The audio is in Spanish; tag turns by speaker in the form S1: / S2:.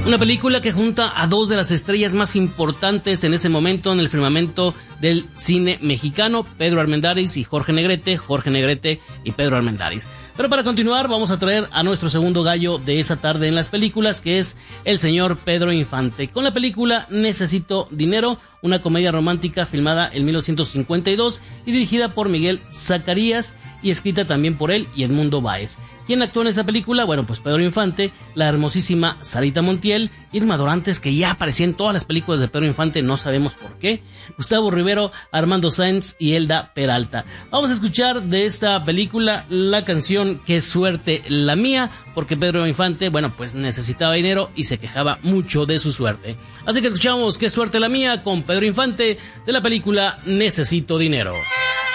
S1: Una película que junta a dos de las estrellas más importantes en ese momento en el firmamento del cine mexicano, Pedro Armendáriz y Jorge Negrete y Pedro Armendáriz. Pero para continuar vamos a traer a nuestro segundo gallo de esa tarde en las películas, que es el señor Pedro Infante, con la película Necesito Dinero, una comedia romántica filmada en 1952 y dirigida por Miguel Zacarías y escrita también por él y Edmundo Báez. ¿Quién actuó en esa película? Bueno, pues Pedro Infante, la hermosísima Sarita Montiel, Irma Dorantes, que ya aparecía en todas las películas de Pedro Infante, no sabemos por qué, Gustavo Rivero, Armando Sáenz y Elda Peralta. Vamos a escuchar de esta película la canción Qué suerte la mía, porque Pedro Infante, bueno, pues necesitaba dinero y se quejaba mucho de su suerte. Así que escuchamos Qué suerte la mía con Pedro Infante de la película Necesito Dinero.